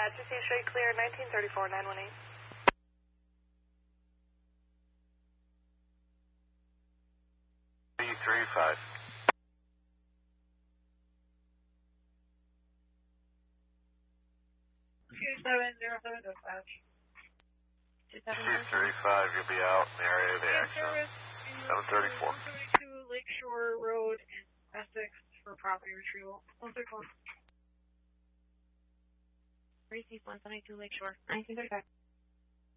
Dispatch, you see straight clear, 1934, 918. B35. 2707 dispatch. 235, you'll be out in the area of the accident. 734. 172 Lakeshore Road in Essex for property retrieval. 134. 3C 172 Lakeshore, 1935.